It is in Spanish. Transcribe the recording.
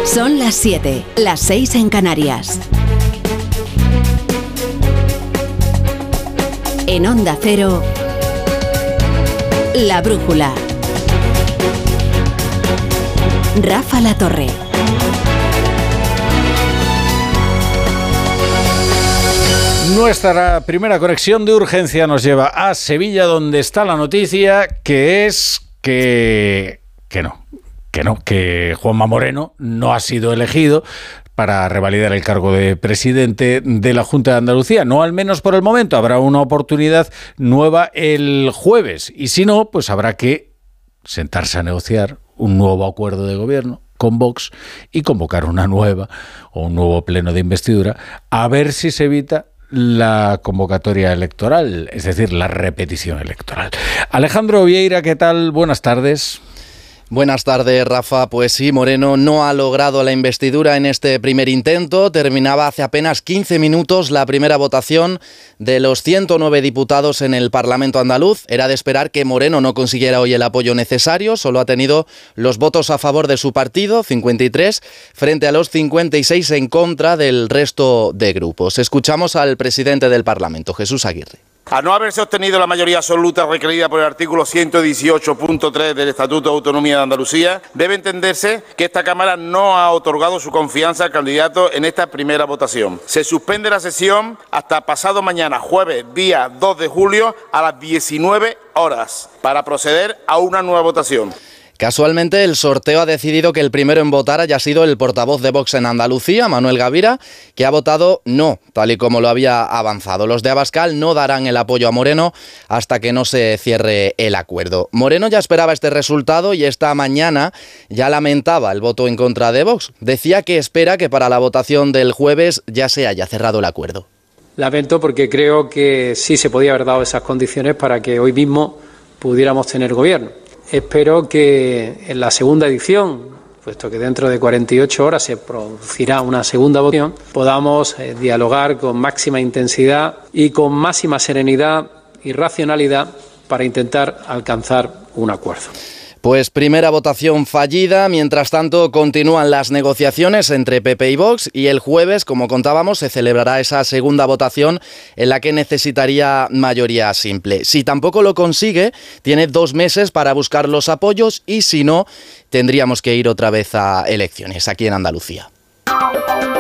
Son las 7, las 6 en Canarias. En Onda Cero, La Brújula. Rafa La Torre. Nuestra primera conexión de urgencia nos lleva a Sevilla, donde está la noticia, que es que Juanma Moreno no ha sido elegido para revalidar el cargo de presidente de la Junta de Andalucía. No, al menos por el momento. Habrá una oportunidad nueva el jueves. Y si no, pues habrá que sentarse a negociar un nuevo acuerdo de gobierno con Vox y convocar un nuevo pleno de investidura, a ver si se evita la convocatoria electoral, es decir, la repetición electoral. Alejandro Vieira, ¿qué tal? Buenas tardes. Buenas tardes, Rafa. Pues sí, Moreno no ha logrado la investidura en este primer intento. Terminaba hace apenas 15 minutos la primera votación de los 109 diputados en el Parlamento andaluz. Era de esperar que Moreno no consiguiera hoy el apoyo necesario. Solo ha tenido los votos a favor de su partido, 53, frente a los 56 en contra del resto de grupos. Escuchamos al presidente del Parlamento, Jesús Aguirre. Al no haberse obtenido la mayoría absoluta requerida por el artículo 118.3 del Estatuto de Autonomía de Andalucía, debe entenderse que esta Cámara no ha otorgado su confianza al candidato en esta primera votación. Se suspende la sesión hasta pasado mañana, jueves, día 2 de julio, a las 19 horas, para proceder a una nueva votación. Casualmente, el sorteo ha decidido que el primero en votar haya sido el portavoz de Vox en Andalucía, Manuel Gavira, que ha votado no, tal y como lo había avanzado. Los de Abascal no darán el apoyo a Moreno hasta que no se cierre el acuerdo. Moreno ya esperaba este resultado y esta mañana ya lamentaba el voto en contra de Vox. Decía que espera que para la votación del jueves ya se haya cerrado el acuerdo. Lamento porque creo que sí se podía haber dado esas condiciones para que hoy mismo pudiéramos tener gobierno. Espero que en la segunda edición, puesto que dentro de 48 horas se producirá una segunda votación, podamos dialogar con máxima intensidad y con máxima serenidad y racionalidad para intentar alcanzar un acuerdo. Pues primera votación fallida. Mientras tanto, continúan las negociaciones entre PP y Vox y el jueves, como contábamos, se celebrará esa segunda votación en la que necesitaría mayoría simple. Si tampoco lo consigue, tiene 2 meses para buscar los apoyos y si no, tendríamos que ir otra vez a elecciones aquí en Andalucía.